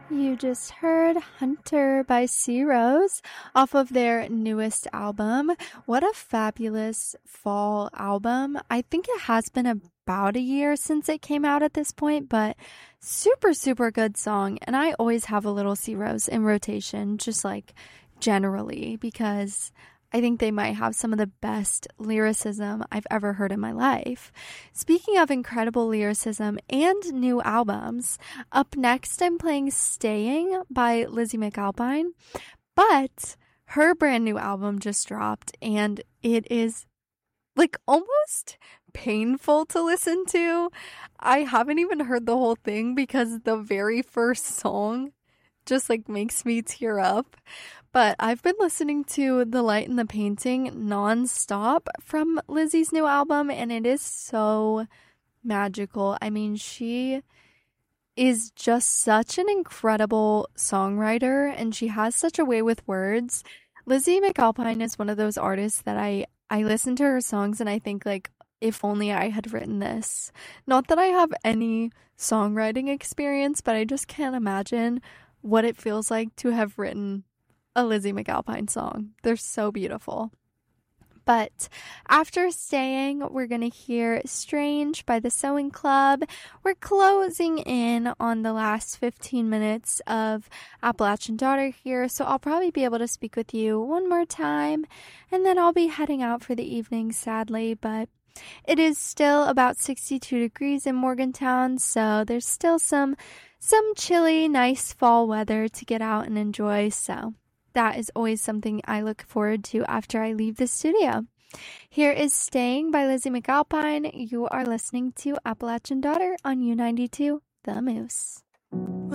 You just heard Hunter by C Rose off of their newest album. What a fabulous fall album. I think it has been about a year since it came out at this point, but super, super good song. And I always have a little C Rose in rotation, just like generally, because I think they might have some of the best lyricism I've ever heard in my life. Speaking of incredible lyricism and new albums, up next I'm playing Staying by Lizzie McAlpine, but her brand new album just dropped and it is like almost painful to listen to. I haven't even heard the whole thing because the very first song just like makes me tear up. But I've been listening to The Light and the Painting nonstop from Lizzie's new album, and it is so magical. I mean, she is just such an incredible songwriter, and she has such a way with words. Lizzie McAlpine is one of those artists that I listen to her songs and I think like, if only I had written this. Not that I have any songwriting experience, but I just can't imagine what it feels like to have written a Lizzie McAlpine song. They're so beautiful. But after Staying, we're going to hear Strange by the Sewing Club. We're closing in on the last 15 minutes of Appalachian Daughter here, so I'll probably be able to speak with you one more time, and then I'll be heading out for the evening, sadly, but it is still about 62 degrees in Morgantown, so there's still some chilly, nice fall weather to get out and enjoy, so that is always something I look forward to after I leave the studio. Here is Staying by Lizzie McAlpine. You are listening to Appalachian Daughter on U92, The Moose.